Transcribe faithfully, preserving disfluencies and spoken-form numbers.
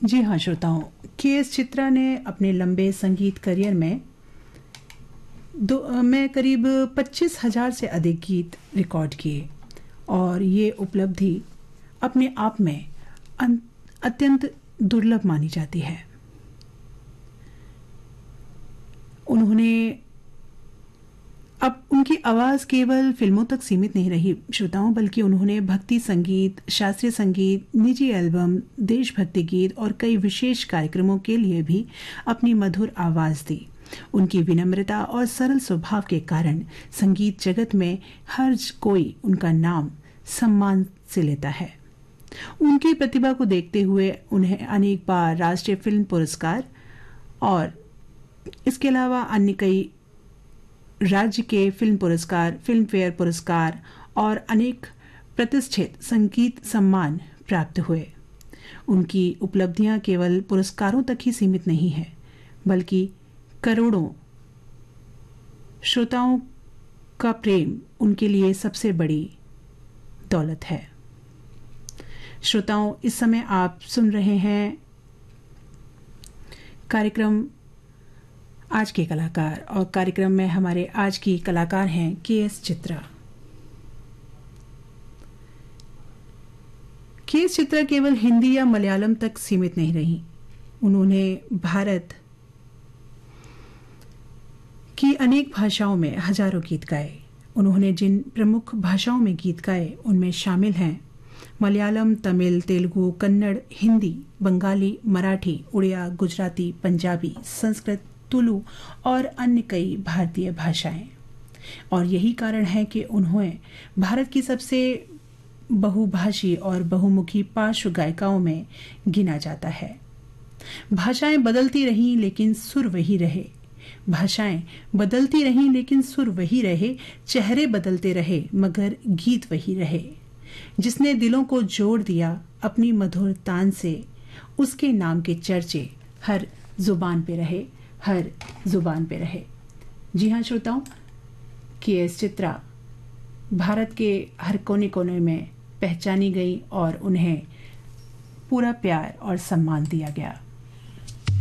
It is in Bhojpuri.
जी हाँ श्रोताओं, के एस चित्रा ने अपने लंबे संगीत करियर में दो में करीब पच्चीस हजार से अधिक गीत रिकॉर्ड किए और ये उपलब्धि अपने आप में अन- अत्यंत दुर्लभ मानी जाती है। उन्होंने अब उनकी आवाज़ केवल फिल्मों तक सीमित नहीं रही श्रोताओं, बल्कि उन्होंने भक्ति संगीत, शास्त्रीय संगीत, निजी एल्बम, देशभक्ति गीत और कई विशेष कार्यक्रमों के लिए भी अपनी मधुर आवाज़ दी। उनकी विनम्रता और सरल स्वभाव के कारण संगीत जगत में हर कोई उनका नाम सम्मान से लेता है। उनकी प्रतिभा को देखते हुए उन्हें अनेक बार राष्ट्रीय फिल्म पुरस्कार और इसके अलावा अन्य कई राज्य के फिल्म पुरस्कार, फिल्म फेयर पुरस्कार और अनेक प्रतिष्ठित संगीत सम्मान प्राप्त हुए। उनकी उपलब्धियां केवल पुरस्कारों तक ही सीमित नहीं है, बल्कि करोड़ों श्रोताओं का प्रेम उनके लिए सबसे बड़ी दौलत है। श्रोताओं, इस समय आप सुन रहे हैं कार्यक्रम आज के कलाकार, और कार्यक्रम में हमारे आज की कलाकार हैं के एस चित्रा। के एस चित्रा केवल हिंदी या मलयालम तक सीमित नहीं रही। उन्होंने भारत की अनेक भाषाओं में हजारों गीत गाए। उन्होंने जिन प्रमुख भाषाओं में गीत गाए उनमें शामिल हैं मलयालम, तमिल, तेलुगु, कन्नड़, हिंदी, बंगाली, मराठी, उड़िया, गुजराती, पंजाबी, संस्कृत, तुलु और अन्य कई भारतीय भाषाएं। और यही कारण है कि उन्हें भारत की सबसे बहुभाषी और बहुमुखी पार्श्व गायिकाओं में गिना जाता है। भाषाएं बदलती रहीं लेकिन सुर वही रहे। भाषाएं बदलती रहीं लेकिन सुर वही रहे। चेहरे बदलते रहे मगर गीत वही रहे। जिसने दिलों को जोड़ दिया अपनी मधुर तान से, उसके नाम के चर्चे हर जुबान पे रहे, हर जुबान पे रहे। जी हाँ श्रोताओं, के एस चित्रा भारत के हर कोने कोने में पहचानी गई और उन्हें पूरा प्यार और सम्मान दिया गया।